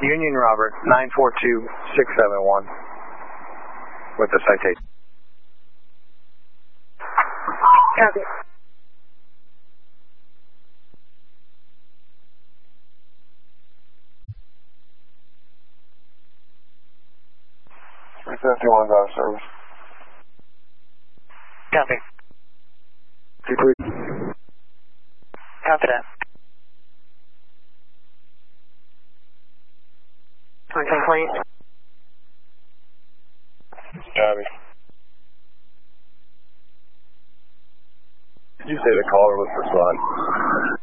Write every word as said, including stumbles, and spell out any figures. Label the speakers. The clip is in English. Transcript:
Speaker 1: Union Robert, nine four two six seven one with the citation.
Speaker 2: Copy.
Speaker 3: three fifty-one's out of service.
Speaker 2: Copy.
Speaker 1: Two three.
Speaker 2: Copy that. On complaint.
Speaker 3: Copy. Did you say the caller was respond?